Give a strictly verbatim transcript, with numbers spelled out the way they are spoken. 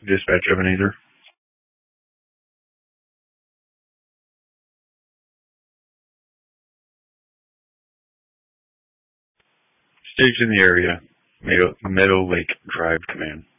Dispatch Ebenezer. Staged in the area. Meadow, Meadow Lake Drive Command.